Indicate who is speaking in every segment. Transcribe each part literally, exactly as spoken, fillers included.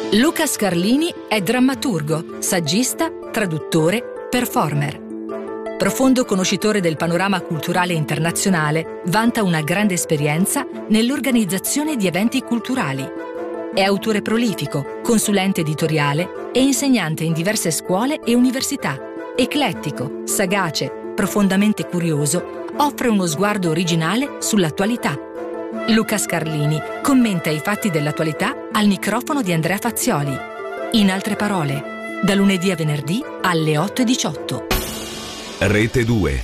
Speaker 1: Luca Scarlini è drammaturgo, saggista, traduttore, performer. Profondo conoscitore del panorama culturale internazionale, vanta una grande esperienza nell'organizzazione di eventi culturali. È autore prolifico, consulente editoriale e insegnante in diverse scuole e università. Eclettico, sagace, profondamente curioso, offre uno sguardo originale sull'attualità. Luca Scarlini commenta i fatti dell'attualità al microfono di Andrea Fazioli. In altre parole, da lunedì a venerdì alle otto e diciotto.
Speaker 2: Rete due.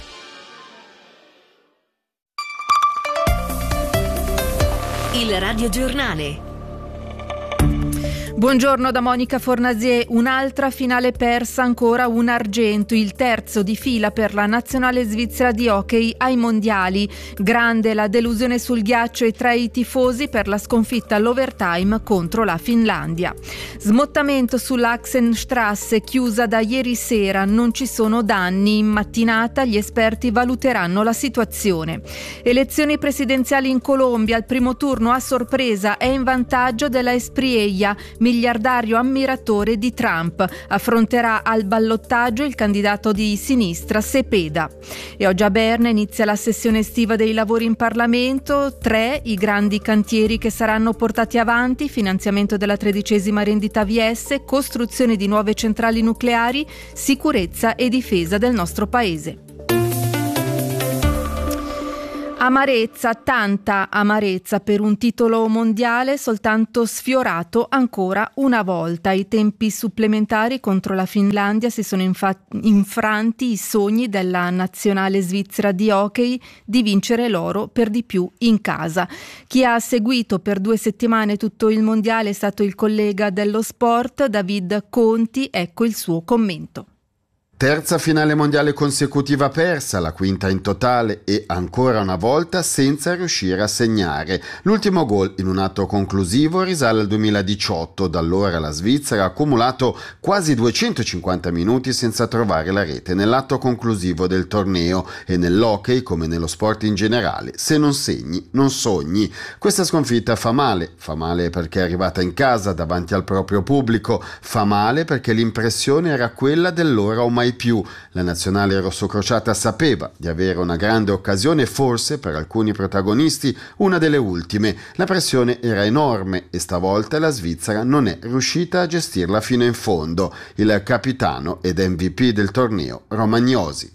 Speaker 1: Il radiogiornale.
Speaker 3: Buongiorno da Monica Fornasier. Un'altra finale persa, ancora un argento, il terzo di fila per la nazionale svizzera di hockey ai mondiali. Grande la delusione sul ghiaccio e tra i tifosi per la sconfitta all'overtime contro la Finlandia. Smottamento sull'Achsenstrasse, chiusa da ieri sera, non ci sono danni. In mattinata gli esperti valuteranno la situazione. Elezioni presidenziali in Colombia, al primo turno a sorpresa è in vantaggio della Espriella, miliardario ammiratore di Trump. Affronterà al ballottaggio il candidato di sinistra Cepeda. E oggi a Berna inizia la sessione estiva dei lavori in Parlamento. Tre i grandi cantieri che saranno portati avanti: finanziamento della tredicesima rendita V S, costruzione di nuove centrali nucleari, sicurezza e difesa del nostro paese. Amarezza, tanta amarezza per un titolo mondiale soltanto sfiorato ancora una volta. Ai tempi supplementari contro la Finlandia si sono infa- infranti i sogni della nazionale svizzera di hockey di vincere l'oro, per di più in casa. Chi ha seguito per due settimane tutto il mondiale è stato il collega dello sport David Conti. Ecco il suo commento.
Speaker 4: Terza finale mondiale consecutiva persa, la quinta in totale e ancora una volta senza riuscire a segnare. L'ultimo gol in un atto conclusivo risale al duemiladiciotto, da allora la Svizzera ha accumulato quasi duecentocinquanta minuti senza trovare la rete nell'atto conclusivo del torneo e nell'hockey come nello sport in generale. Se non segni, non sogni. Questa sconfitta fa male, fa male perché è arrivata in casa davanti al proprio pubblico, fa male perché l'impressione era quella dell'ora o mai più. La nazionale rossocrociata sapeva di avere una grande occasione, forse per alcuni protagonisti una delle ultime. La pressione era enorme e stavolta la Svizzera non è riuscita a gestirla fino in fondo. Il capitano ed M V P del torneo, Romagnosi.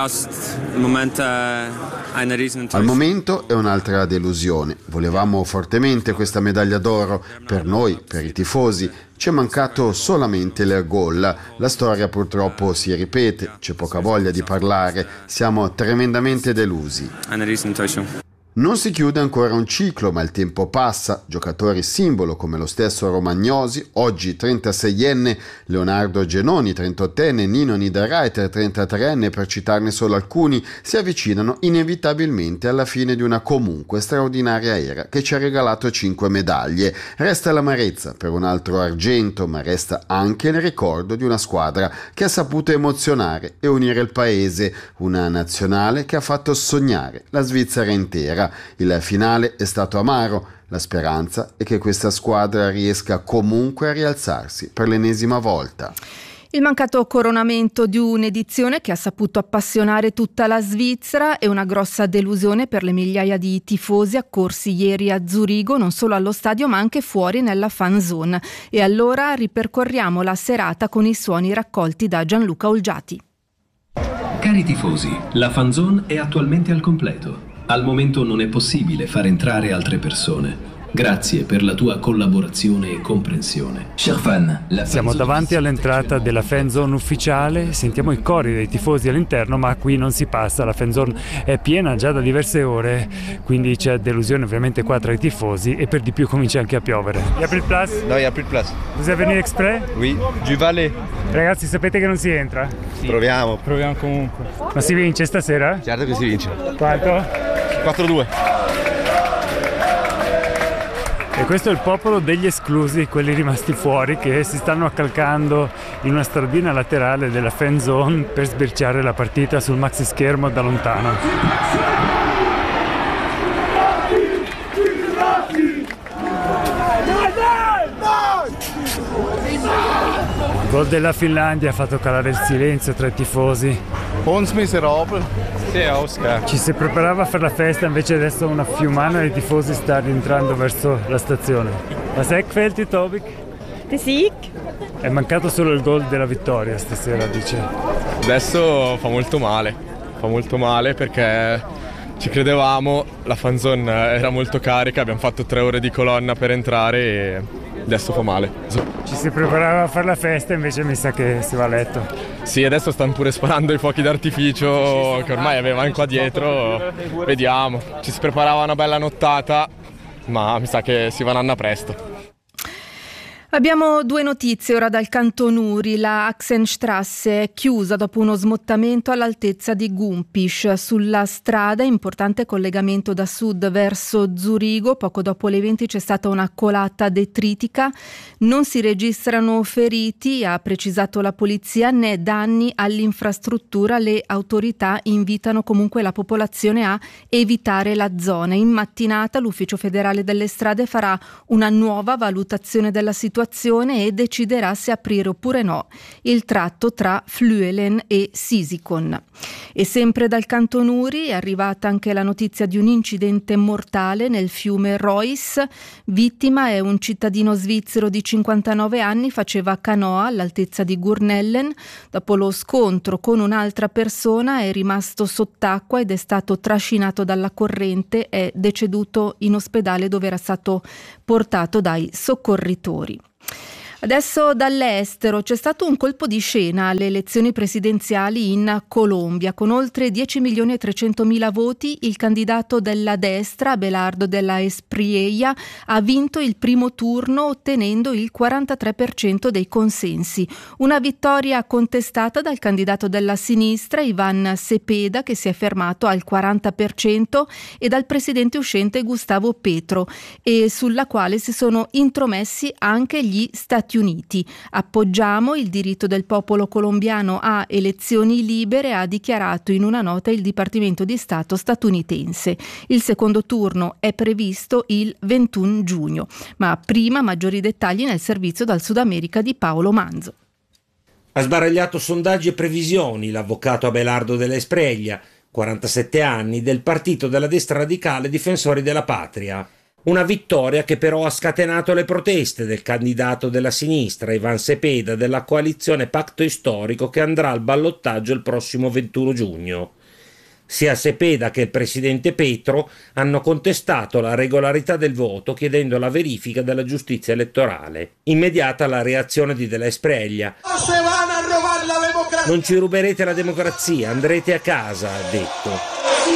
Speaker 4: Al momento è un'altra delusione. Volevamo fortemente questa medaglia d'oro, per noi, per i tifosi. Ci è mancato solamente il gol. La storia purtroppo si ripete, c'è poca voglia di parlare, siamo tremendamente delusi. Non si chiude ancora un ciclo, ma il tempo passa. Giocatori simbolo come lo stesso Romagnosi, oggi trentaseienne, Leonardo Genoni, trentottenne, Nino Niederreiter, trentatreenne, per citarne solo alcuni, si avvicinano inevitabilmente alla fine di una comunque straordinaria era che ci ha regalato cinque medaglie. Resta l'amarezza per un altro argento, ma resta anche il ricordo di una squadra che ha saputo emozionare e unire il paese, una nazionale che ha fatto sognare la Svizzera intera. Il finale è stato amaro, la speranza è che questa squadra riesca comunque a rialzarsi per l'ennesima volta.
Speaker 3: Il mancato coronamento di un'edizione che ha saputo appassionare tutta la Svizzera è una grossa delusione per le migliaia di tifosi accorsi ieri a Zurigo, non solo allo stadio ma anche fuori nella fan zone. E allora ripercorriamo la serata con i suoni raccolti da Gianluca Olgiati.
Speaker 5: Cari tifosi, la fan zone è attualmente al completo. Al momento non è possibile far entrare altre persone. Grazie per la tua collaborazione e comprensione.
Speaker 6: Siamo davanti all'entrata della fan zone ufficiale, sentiamo i cori dei tifosi all'interno, ma qui non si passa, la fan zone è piena già da diverse ore, quindi c'è delusione ovviamente qua tra i tifosi e per di più comincia anche a piovere. Il y a plus de place?
Speaker 7: No, il y a plus de place.
Speaker 6: Vous êtes venu exprès?
Speaker 7: Oui, du Valais.
Speaker 6: Ragazzi, sapete che non si entra?
Speaker 7: Sì. Proviamo.
Speaker 6: Proviamo comunque. Ma si vince stasera?
Speaker 7: Certo che si vince.
Speaker 6: Quanto?
Speaker 7: quattro a due.
Speaker 6: E questo è il popolo degli esclusi, quelli rimasti fuori, che si stanno accalcando in una stradina laterale della fan zone per sbirciare la partita sul maxi schermo da lontano. Gol della Finlandia ha fatto calare il silenzio tra i tifosi.
Speaker 7: Uns miserabel. Sì, Oscar.
Speaker 6: Ci si preparava a fare la festa, invece adesso una fiumana di tifosi sta rientrando verso la stazione. Was è gefällt dir, Tobik?
Speaker 8: Der Sieg.
Speaker 6: È mancato solo il gol della vittoria stasera, dice.
Speaker 7: Adesso fa molto male, fa molto male perché ci credevamo, la fanzone era molto carica, abbiamo fatto tre ore di colonna per entrare e adesso fa male.
Speaker 6: Ci si preparava a fare la festa, invece mi sa che si va a letto.
Speaker 7: Sì, adesso stanno pure sparando i fuochi d'artificio che ormai avevano qua dietro, vediamo. Ci si preparava una bella nottata, ma mi sa che si va a nanna presto.
Speaker 3: Abbiamo due notizie ora dal canton Uri. La Axenstrasse è chiusa dopo uno smottamento all'altezza di Gumpisch. Sulla strada, importante collegamento da sud verso Zurigo. Poco dopo le venti c'è stata una colata detritica. Non si registrano feriti, ha precisato la polizia, né danni all'infrastruttura. Le autorità invitano comunque la popolazione a evitare la zona. In mattinata l'Ufficio federale delle strade farà una nuova valutazione della situazione e deciderà se aprire oppure no il tratto tra Fluelen e Sisikon. E sempre dal canton Uri è arrivata anche la notizia di un incidente mortale nel fiume Reuss. Vittima è un cittadino svizzero di cinquantanove anni, faceva canoa all'altezza di Gurnellen. Dopo lo scontro con un'altra persona è rimasto sott'acqua ed è stato trascinato dalla corrente, è deceduto in ospedale dove era stato portato dai soccorritori. Adesso dall'estero c'è stato un colpo di scena alle elezioni presidenziali in Colombia. Con oltre dieci milioni e trecentomila voti, il candidato della destra, Abelardo de la Espriella, ha vinto il primo turno ottenendo il quarantatré per cento dei consensi. Una vittoria contestata dal candidato della sinistra, Iván Cepeda, che si è fermato al quaranta per cento, e dal presidente uscente Gustavo Petro, e sulla quale si sono intromessi anche gli Stati Uniti. Appoggiamo il diritto del popolo colombiano a elezioni libere, ha dichiarato in una nota il Dipartimento di Stato statunitense. Il secondo turno è previsto il ventuno giugno, ma prima maggiori dettagli nel servizio dal Sud America di Paolo Manzo.
Speaker 9: Ha sbaragliato sondaggi e previsioni l'avvocato Abelardo de la Espriella, quarantasette anni, del partito della destra radicale Difensori della Patria. Una vittoria che però ha scatenato le proteste del candidato della sinistra, Iván Cepeda, della coalizione Pacto Storico, che andrà al ballottaggio il prossimo ventuno giugno. Sia Cepeda che il presidente Petro hanno contestato la regolarità del voto, chiedendo la verifica della giustizia elettorale. Immediata la reazione di De la Espriella. Non ci ruberete la democrazia, andrete a casa, ha detto.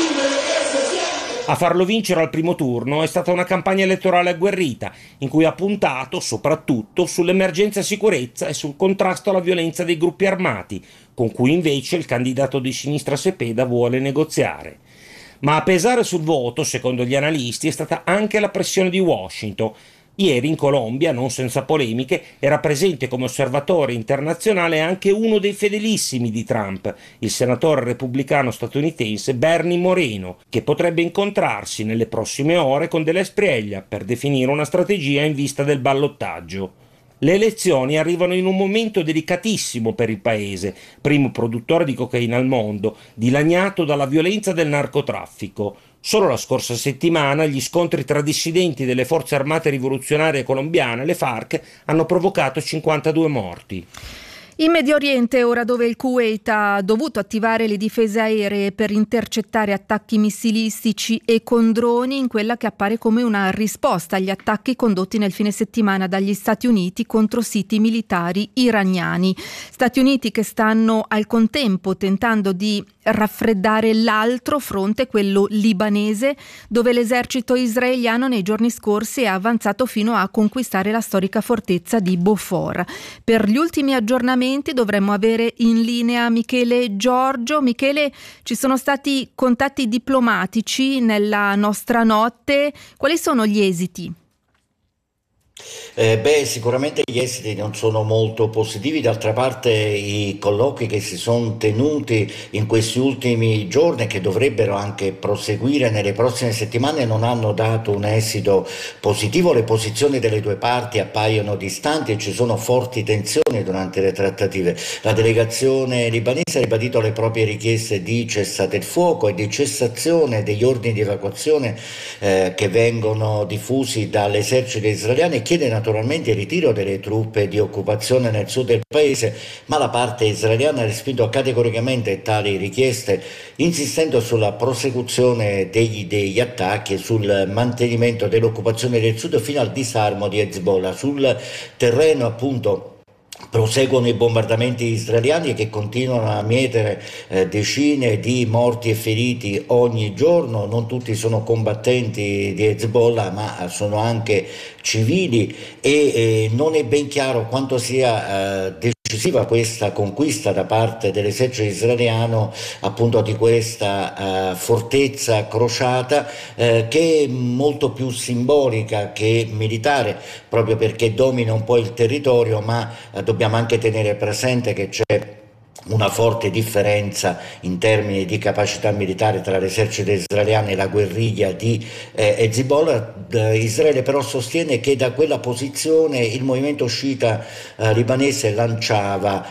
Speaker 9: A farlo vincere al primo turno è stata una campagna elettorale agguerrita, in cui ha puntato soprattutto sull'emergenza sicurezza e sul contrasto alla violenza dei gruppi armati, con cui invece il candidato di sinistra Cepeda vuole negoziare. Ma a pesare sul voto, secondo gli analisti, è stata anche la pressione di Washington. Ieri in Colombia, non senza polemiche, era presente come osservatore internazionale anche uno dei fedelissimi di Trump, il senatore repubblicano statunitense Bernie Moreno, che potrebbe incontrarsi nelle prossime ore con De la Espriella per definire una strategia in vista del ballottaggio. Le elezioni arrivano in un momento delicatissimo per il paese, primo produttore di cocaina al mondo, dilaniato dalla violenza del narcotraffico. Solo la scorsa settimana gli scontri tra dissidenti delle forze armate rivoluzionarie colombiane, le FARC, hanno provocato cinquantadue morti.
Speaker 3: In Medio Oriente, ora dove il Kuwait ha dovuto attivare le difese aeree per intercettare attacchi missilistici e con droni, in quella che appare come una risposta agli attacchi condotti nel fine settimana dagli Stati Uniti contro siti militari iraniani. Stati Uniti che stanno al contempo tentando di raffreddare l'altro fronte, quello libanese, dove l'esercito israeliano nei giorni scorsi è avanzato fino a conquistare la storica fortezza di Beaufort. Per gli ultimi aggiornamenti dovremmo avere in linea Michele Giorgio. Michele, ci sono stati contatti diplomatici nella nostra notte, quali sono gli esiti?
Speaker 8: Eh, beh, sicuramente gli esiti non sono molto positivi, d'altra parte i colloqui che si sono tenuti in questi ultimi giorni, che dovrebbero anche proseguire nelle prossime settimane, non hanno dato un esito positivo. Le posizioni delle due parti appaiono distanti e ci sono forti tensioni durante le trattative. La delegazione libanese ha ribadito le proprie richieste di cessate il fuoco e di cessazione degli ordini di evacuazione eh, che vengono diffusi dall'esercito israeliano, e chiede naturalmente il ritiro delle truppe di occupazione nel sud del paese, ma la parte israeliana ha respinto categoricamente tali richieste, insistendo sulla prosecuzione degli, degli attacchi e sul mantenimento dell'occupazione del sud fino al disarmo di Hezbollah. Sul terreno, appunto, proseguono i bombardamenti israeliani che continuano a mietere eh, decine di morti e feriti ogni giorno. Non tutti sono combattenti di Hezbollah, ma sono anche civili, e eh, non è ben chiaro quanto sia eh, decisiva questa conquista da parte dell'esercito israeliano, appunto, di questa uh, fortezza crociata, eh, che è molto più simbolica che militare, proprio perché domina un po' il territorio, ma uh, dobbiamo anche tenere presente che c'è una forte differenza in termini di capacità militare tra l'esercito israeliano e la guerriglia di eh, Hezbollah. Eh, Israele però sostiene che da quella posizione il movimento sciita eh, libanese lanciava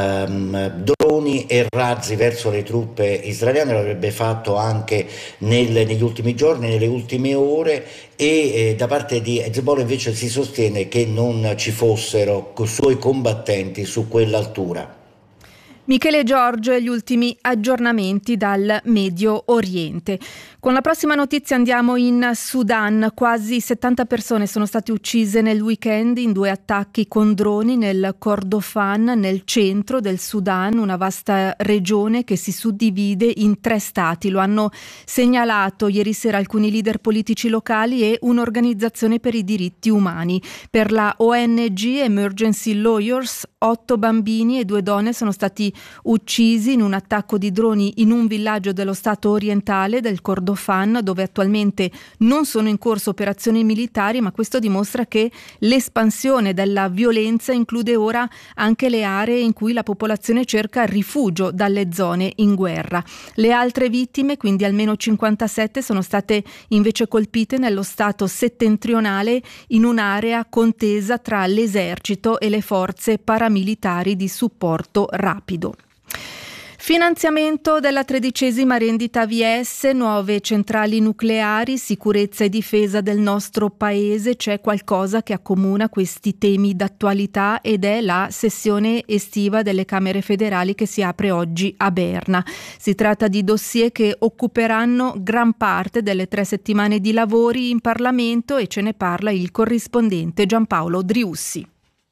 Speaker 8: ehm, droni e razzi verso le truppe israeliane, lo avrebbe fatto anche nel, negli ultimi giorni, nelle ultime ore, e eh, da parte di Hezbollah invece si sostiene che non ci fossero suoi combattenti su quell'altura.
Speaker 3: Michele Giorgio e gli ultimi aggiornamenti dal Medio Oriente. Con la prossima notizia andiamo in Sudan. Quasi settanta persone sono state uccise nel weekend in due attacchi con droni nel Kordofan, nel centro del Sudan, una vasta regione che si suddivide in tre stati. Lo hanno segnalato ieri sera alcuni leader politici locali e un'organizzazione per i diritti umani. Per la O N G Emergency Lawyers, otto bambini e due donne sono stati uccisi in un attacco di droni in un villaggio dello stato orientale del Kordofan, dove attualmente non sono in corso operazioni militari, ma questo dimostra che l'espansione della violenza include ora anche le aree in cui la popolazione cerca rifugio dalle zone in guerra. Le altre vittime, quindi almeno cinquantasette, sono state invece colpite nello stato settentrionale in un'area contesa tra l'esercito e le forze paramilitari di supporto rapido. Finanziamento della tredicesima rendita V S, nuove centrali nucleari, sicurezza e difesa del nostro paese. C'è qualcosa che accomuna questi temi d'attualità ed è la sessione estiva delle Camere federali che si apre oggi a Berna. Si tratta di dossier che occuperanno gran parte delle tre settimane di lavori in Parlamento, e ce ne parla il corrispondente Giampaolo Driussi.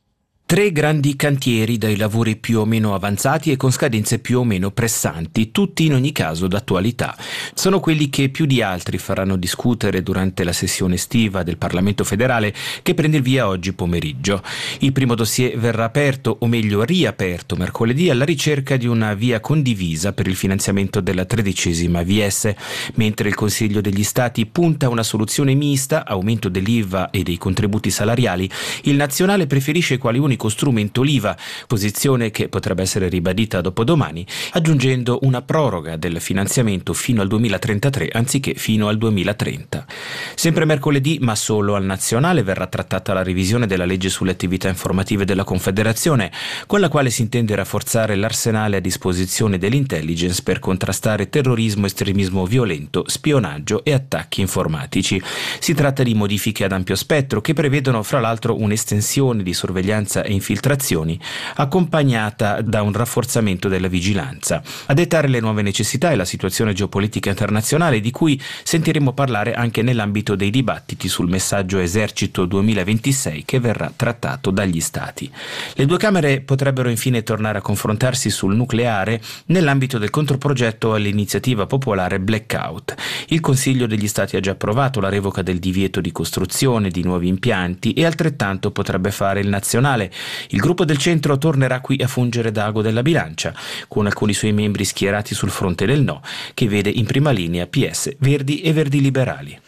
Speaker 10: Tre grandi cantieri dai lavori più o meno avanzati e con scadenze più o meno pressanti, tutti in ogni caso d'attualità. Sono quelli che più di altri faranno discutere durante la sessione estiva del Parlamento federale che prende il via oggi pomeriggio. Il primo dossier verrà aperto, o meglio riaperto, mercoledì alla ricerca di una via condivisa per il finanziamento della tredicesima V S, mentre il Consiglio degli Stati punta a una soluzione mista, aumento dell'I V A e dei contributi salariali. Il nazionale preferisce quali unico strumento l'I V A, posizione che potrebbe essere ribadita dopodomani, aggiungendo una proroga del finanziamento fino al duemilatrentatré anziché fino al duemilatrenta. Sempre mercoledì, ma solo al nazionale, verrà trattata la revisione della legge sulle attività informative della Confederazione, con la quale si intende rafforzare l'arsenale a disposizione dell'intelligence per contrastare terrorismo, estremismo violento, spionaggio e attacchi informatici. Si tratta di modifiche ad ampio spettro che prevedono fra l'altro un'estensione di sorveglianza e infiltrazioni, accompagnata da un rafforzamento della vigilanza. A dettare le nuove necessità è la situazione geopolitica internazionale, di cui sentiremo parlare anche nell'ambito dei dibattiti sul messaggio Esercito duemilaventisei che verrà trattato dagli Stati. Le due Camere potrebbero infine tornare a confrontarsi sul nucleare nell'ambito del controprogetto all'iniziativa popolare Blackout. Il Consiglio degli Stati ha già approvato la revoca del divieto di costruzione di nuovi impianti e altrettanto potrebbe fare il nazionale. Il gruppo del centro tornerà qui a fungere da ago della bilancia, con alcuni suoi membri schierati sul fronte del no, che vede in prima linea P S, Verdi e Verdi Liberali.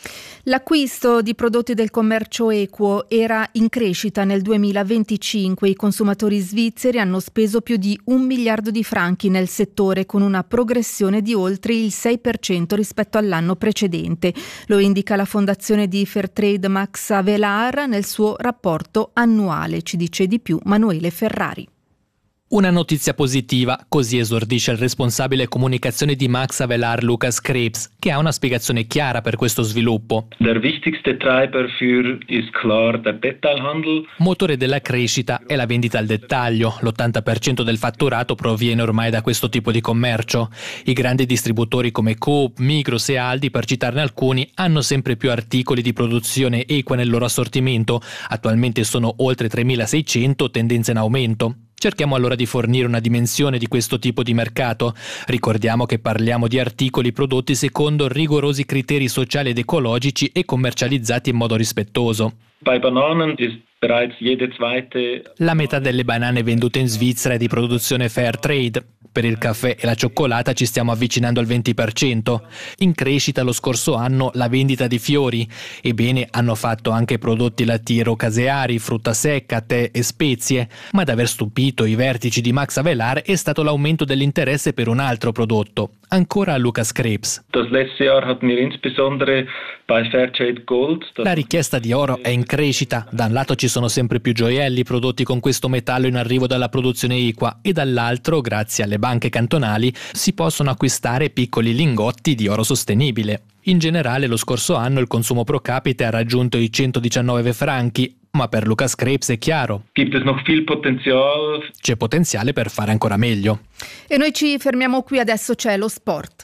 Speaker 3: L'acquisto di prodotti del commercio equo era in crescita nel duemilaventicinque. I consumatori svizzeri hanno speso più di un miliardo di franchi nel settore, con una progressione di oltre il sei per cento rispetto all'anno precedente. Lo indica la fondazione di Fairtrade Max Avelar nel suo rapporto annuale. Ci dice di più Manuele Ferrari.
Speaker 11: Una notizia positiva, così esordisce il responsabile comunicazione di Max Avelar Lucas Krebs, che ha una spiegazione chiara per questo sviluppo.
Speaker 12: Der wichtigste Treiber für ist klar der Detailhandel.
Speaker 11: Motore della crescita è la vendita al dettaglio. L'ottanta per cento del fatturato proviene ormai da questo tipo di commercio. I grandi distributori come Coop, Migros e Aldi, per citarne alcuni, hanno sempre più articoli di produzione equa nel loro assortimento. Attualmente sono oltre tremilaseicento, tendenza in aumento. Cerchiamo allora di fornire una dimensione di questo tipo di mercato. Ricordiamo che parliamo di articoli prodotti secondo rigorosi criteri sociali ed ecologici e commercializzati in modo rispettoso.
Speaker 12: Bei Bananen ist bereits jede zweite...
Speaker 11: La metà delle banane vendute in Svizzera è di produzione fair trade. Per il caffè e la cioccolata ci stiamo avvicinando al venti per cento. In crescita lo scorso anno la vendita di fiori. Ebbene, hanno fatto anche prodotti lattiero-caseari, frutta secca, tè e spezie. Ma ad aver stupito i vertici di Max Avelar è stato l'aumento dell'interesse per un altro prodotto. Ancora a Lucas Krebs.
Speaker 12: Das letzte Jahr hatten wir insbesondere bei Fairtrade Gold.
Speaker 11: La richiesta di oro è in crescita. Da un lato ci sono sempre più gioielli prodotti con questo metallo in arrivo dalla produzione equa e dall'altro, grazie alle banche cantonali, si possono acquistare piccoli lingotti di oro sostenibile. In generale, lo scorso anno il consumo pro capite ha raggiunto i centodiciannove franchi, ma per Lucas Krebs è chiaro.
Speaker 12: Gibt es noch viel Potenzial?
Speaker 11: C'è potenziale per fare ancora meglio.
Speaker 3: E noi ci fermiamo qui, adesso c'è lo sport.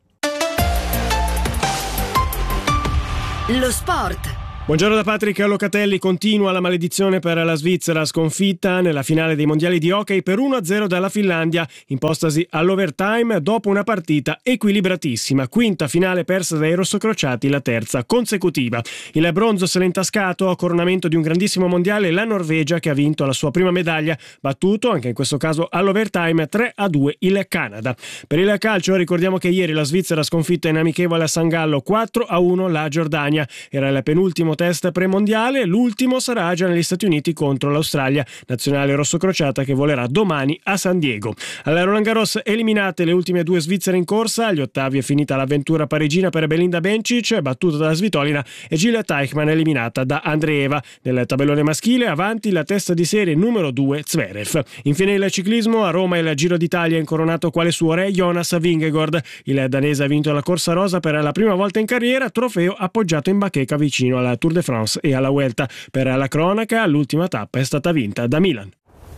Speaker 13: Lo sport.
Speaker 14: Buongiorno da Patrick Locatelli. Continua la maledizione per la Svizzera, sconfitta nella finale dei mondiali di hockey per uno a zero dalla Finlandia, impostasi all'overtime dopo una partita equilibratissima. Quinta finale persa dai rossocrociati, la terza consecutiva. Il bronzo se l'è intascato a coronamento di un grandissimo mondiale la Norvegia, che ha vinto la sua prima medaglia, battuto anche in questo caso all'overtime tre a due il Canada. Per il calcio ricordiamo che ieri la Svizzera ha sconfitto in amichevole a San Gallo quattro a uno la Giordania. Era il penultimo test premondiale, l'ultimo sarà già negli Stati Uniti contro l'Australia, nazionale rossocrociata che volerà domani a San Diego. Alla Roland Garros eliminate le ultime due svizzere in corsa, agli ottavi è finita l'avventura parigina per Belinda Bencic, battuta dalla Svitolina, e Gilles Teichmann eliminata da Andreeva. Nel tabellone maschile avanti la testa di serie numero due Zverev. Infine il ciclismo, a Roma il Giro d'Italia è incoronato quale suo re Jonas Vingegaard. Il danese ha vinto la corsa rosa per la prima volta in carriera, trofeo appoggiato in bacheca vicino alla Tour de France e alla Vuelta. Per la cronaca, l'ultima tappa è stata vinta da Milan.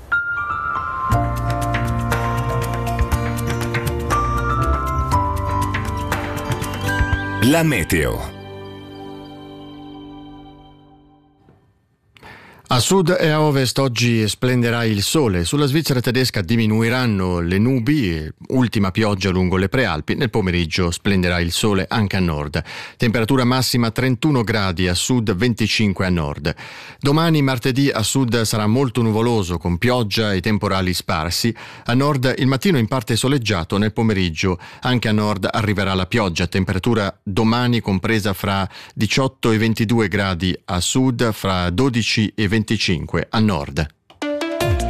Speaker 2: La meteo.
Speaker 4: A sud e a ovest oggi splenderà il sole, sulla Svizzera tedesca diminuiranno le nubi, ultima pioggia lungo le prealpi, nel pomeriggio splenderà il sole anche a nord. Temperatura massima trentuno gradi a sud, venticinque a nord. Domani martedì a sud sarà molto nuvoloso con pioggia e temporali sparsi, a nord il mattino in parte soleggiato, nel pomeriggio anche a nord arriverà la pioggia. Temperatura domani compresa fra diciotto e ventidue gradi a sud, fra dodici e venticinque a nord.